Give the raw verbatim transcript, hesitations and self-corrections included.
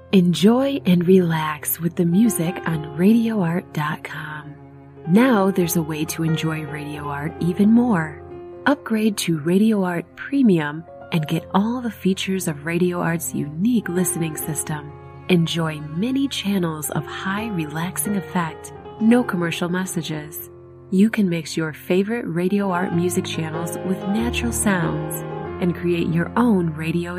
Enjoy and relax with the music on radio art dot com. Now there's a way to enjoy Radio Art even more. Upgrade to Radio Art Premium and get all the features of Radio Art's unique listening system. Enjoy many channels of high relaxing effect, no commercial messages. You can mix your favorite Radio Art music channels with natural sounds and create your own radio